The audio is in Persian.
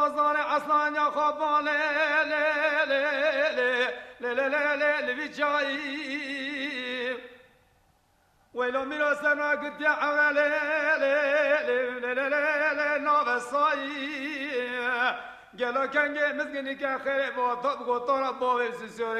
سازان اصلا یا خوابان لبیجایی ویلو میرسن و گدی عمل نابسایی گلو کنگه مزگنی که خیلی با طب گوتارا با سیسیوری